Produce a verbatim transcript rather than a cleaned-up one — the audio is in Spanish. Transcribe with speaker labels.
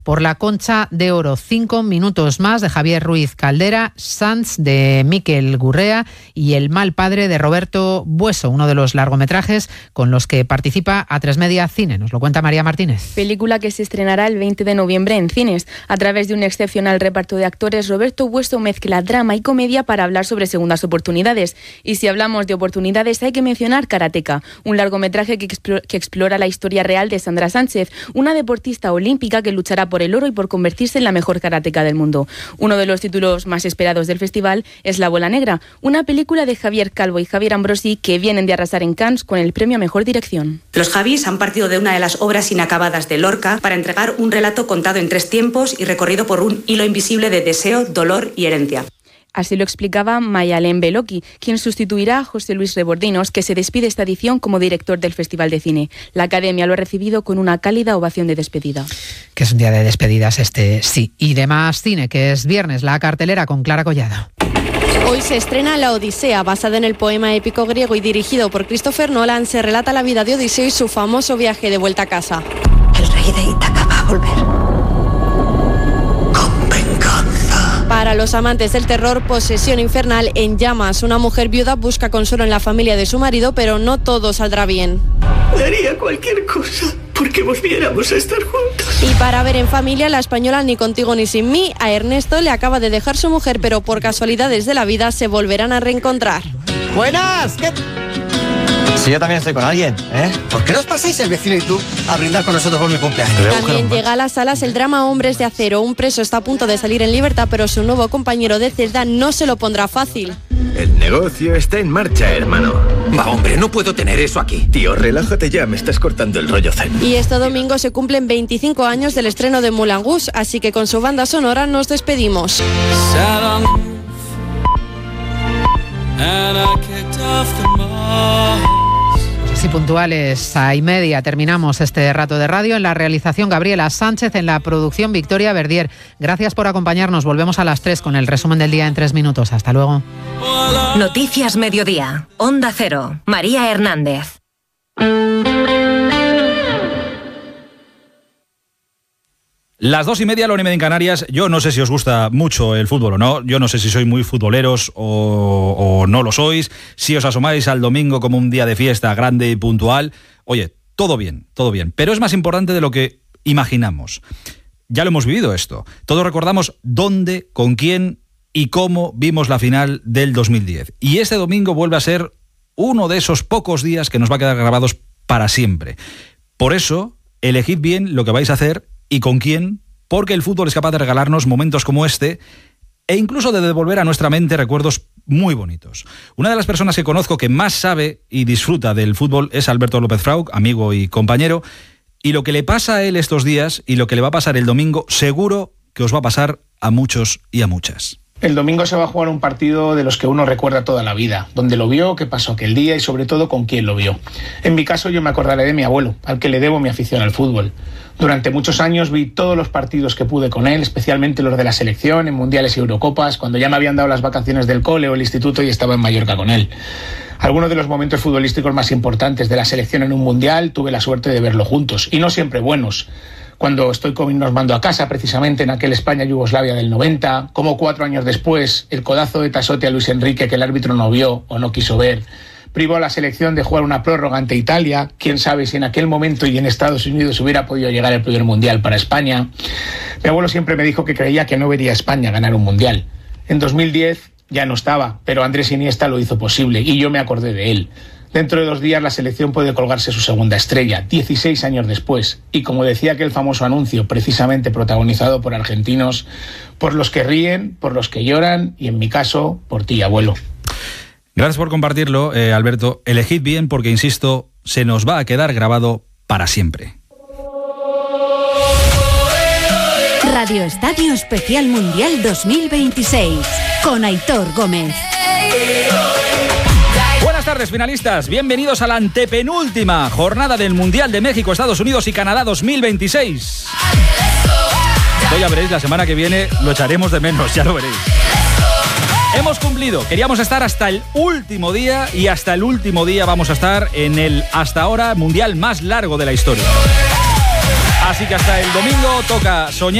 Speaker 1: por la Concha de Oro. Cinco minutos más de Javier Ruiz Caldera, Sanz de Miquel Gurrea y El mal padre de Roberto Bueso, uno de los largometrajes con los que participa Atresmedia Cine. Nos lo cuenta María Martínez.
Speaker 2: Película que se estrenará el veinte de noviembre en cines. A través de un excepcional reparto de actores, Roberto Bueso mezcla drama y comedia para hablar sobre segundas oportunidades. Y si hablamos de oportunidades, hay que mencionar Karateka, un largometraje que, explora, que explora la historia real de Sandra Sánchez, una deportista olímpica que luchará por el oro y por convertirse en la mejor karateka del mundo. Uno de los títulos más esperados del festival es La bola negra, una película de Javier Calvo y Javier Ambrosi que vienen de arrasar en Cannes con el premio a mejor dirección.
Speaker 3: Los Javis han partido de una de las obras inacabadas de Lorca para entregar un relato contado en tres tiempos y recorrido por un hilo invisible de deseo, dolor y herencia.
Speaker 2: Así lo explicaba Mayalén Beloki, quien sustituirá a José Luis Rebordinos, que se despide esta edición como director del Festival de Cine. La Academia lo ha recibido con una cálida ovación de despedida.
Speaker 1: Que es un día de despedidas este, sí. Y de más cine, que es viernes, la cartelera con Clara Collado.
Speaker 4: Hoy se estrena La Odisea, basada en el poema épico griego y dirigido por Christopher Nolan. Se relata la vida de Odiseo y su famoso viaje de vuelta a casa.
Speaker 5: El rey de Ítaca va a volver.
Speaker 4: Para los amantes del terror, Posesión infernal en llamas. Una mujer viuda busca consuelo en la familia de su marido, pero no todo saldrá bien.
Speaker 5: Daría cualquier cosa porque volviéramos a estar juntos.
Speaker 4: Y para ver en familia, la española Ni contigo ni sin mí. A Ernesto le acaba de dejar su mujer, pero por casualidades de la vida se volverán a reencontrar.
Speaker 6: ¡Buenas! ¿Qué? Si yo también estoy con alguien, ¿eh? ¿Por qué no os pasáis el vecino y tú a brindar con nosotros por mi cumpleaños?
Speaker 4: También llega a las salas el drama Hombres de Acero. Un preso está a punto de salir en libertad, pero su nuevo compañero de celda no se lo pondrá fácil.
Speaker 7: El negocio está en marcha, hermano.
Speaker 8: Va, hombre, no puedo tener eso aquí.
Speaker 7: Tío, relájate ya, me estás cortando el rollo zen.
Speaker 4: Y este domingo se cumplen veinticinco años del estreno de Moulin Rouge, así que con su banda sonora nos despedimos.
Speaker 1: Así puntuales a y media terminamos este rato de radio. En la realización Gabriela Sánchez, en la producción Victoria Verdier. Gracias por acompañarnos. Volvemos a las tres con el resumen del día en tres minutos. Hasta luego.
Speaker 9: Noticias Mediodía. Onda Cero. María Hernández.
Speaker 10: Las dos y media, la una y media en Canarias. Yo no sé si os gusta mucho el fútbol o no. Yo no sé si sois muy futboleros o, o no lo sois. Si os asomáis al domingo como un día de fiesta grande y puntual. Oye, todo bien, todo bien. Pero es más importante de lo que imaginamos. Ya lo hemos vivido esto. Todos recordamos dónde, con quién y cómo vimos la final del dos mil diez. Y este domingo vuelve a ser uno de esos pocos días que nos va a quedar grabados para siempre. Por eso, elegid bien lo que vais a hacer y con quién, porque el fútbol es capaz de regalarnos momentos como este e incluso de devolver a nuestra mente recuerdos muy bonitos. Una de las personas que conozco que más sabe y disfruta del fútbol es Alberto López Fraug, amigo y compañero, y lo que le pasa a él estos días y lo que le va a pasar el domingo, seguro que os va a pasar a muchos y a muchas.
Speaker 11: El domingo se va a jugar un partido de los que uno recuerda toda la vida, donde lo vio, qué pasó aquel día y sobre todo con quién lo vio. En mi caso yo me acordaré de mi abuelo, al que le debo mi afición al fútbol. Durante muchos años vi todos los partidos que pude con él, especialmente los de la selección, en mundiales y Eurocopas, cuando ya me habían dado las vacaciones del cole o el instituto y estaba en Mallorca con él. Algunos de los momentos futbolísticos más importantes de la selección en un mundial tuve la suerte de verlo juntos, y no siempre buenos. Cuando estoy con nos mando a casa, precisamente en aquel España-Yugoslavia del noventa, como cuatro años después, el codazo de Tasotti a Luis Enrique que el árbitro no vio o no quiso ver, privó a la selección de jugar una prórroga ante Italia, quién sabe si en aquel momento y en Estados Unidos hubiera podido llegar el primer mundial para España. Mi abuelo siempre me dijo que creía que no vería a España ganar un mundial. En dos mil diez ya no estaba, pero Andrés Iniesta lo hizo posible y yo me acordé de él. Dentro de dos días la selección puede colgarse su segunda estrella, dieciséis años después. Y como decía aquel famoso anuncio, precisamente protagonizado por argentinos, por los que ríen, por los que lloran y en mi caso, por ti, abuelo.
Speaker 10: Gracias por compartirlo, eh, Alberto. Elegid bien porque, insisto, se nos va a quedar grabado para siempre.
Speaker 12: Radio Estadio Especial Mundial dos mil veintiséis con Aitor Gómez.
Speaker 10: Buenas tardes, finalistas. Bienvenidos a la antepenúltima jornada del Mundial de México, Estados Unidos y Canadá dos mil veintiséis. Esto ya veréis, la semana que viene lo echaremos de menos, ya lo veréis. Hemos cumplido, queríamos estar hasta el último día y hasta el último día vamos a estar en el hasta ahora Mundial más largo de la historia. Así que hasta el domingo toca soñar.